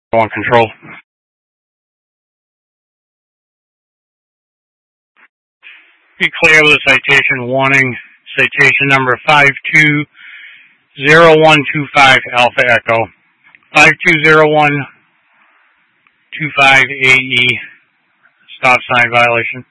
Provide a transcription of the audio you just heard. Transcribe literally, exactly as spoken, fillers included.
on control. Be clear with a citation warning. Citation number five two zero one two five Alpha Echo. five two zero one two five A E. Stop sign violation.